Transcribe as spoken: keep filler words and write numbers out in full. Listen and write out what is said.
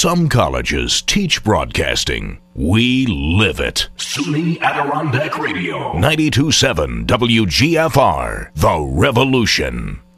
Some colleges teach broadcasting. We live it. SUNY Adirondack Radio. ninety-two point seven W G F R. The Revolution.